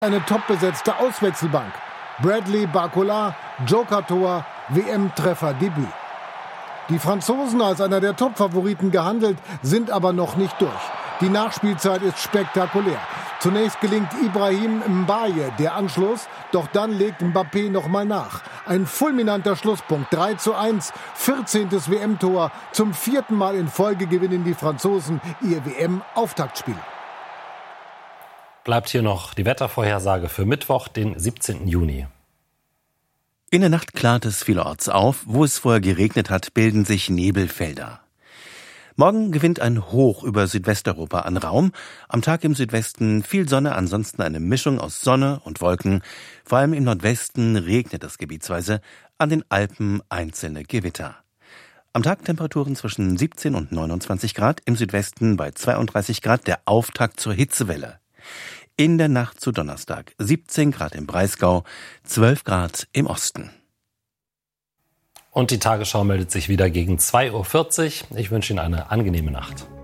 Eine top-besetzte Auswechselbank. Bradley Barcola, Joker-Tor, WM-Treffer-Debüt. Die Franzosen als einer der Top-Favoriten gehandelt, sind aber noch nicht durch. Die Nachspielzeit ist spektakulär. Zunächst gelingt Ibrahim Mbaye der Anschluss, doch dann legt Mbappé nochmal nach. Ein fulminanter Schlusspunkt, 3:1, 14. WM-Tor. Zum 4. Mal in Folge gewinnen die Franzosen ihr WM-Auftaktspiel. Bleibt hier noch die Wettervorhersage für Mittwoch, den 17. Juni. In der Nacht klart es vielerorts auf. Wo es vorher geregnet hat, bilden sich Nebelfelder. Morgen gewinnt ein Hoch über Südwesteuropa an Raum. Am Tag im Südwesten viel Sonne, ansonsten eine Mischung aus Sonne und Wolken. Vor allem im Nordwesten regnet es gebietsweise, an den Alpen einzelne Gewitter. Am Tag Temperaturen zwischen 17 und 29 Grad, im Südwesten bei 32 Grad, der Auftakt zur Hitzewelle. In der Nacht zu Donnerstag 17 Grad im Breisgau, 12 Grad im Osten. Und die Tagesschau meldet sich wieder gegen 2:40 Uhr. Ich wünsche Ihnen eine angenehme Nacht.